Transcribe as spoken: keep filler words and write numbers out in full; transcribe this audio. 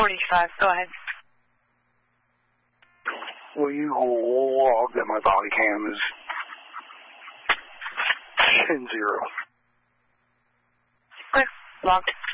forty-five, go ahead. Will you log that my body cam is ten zero? Okay, logged.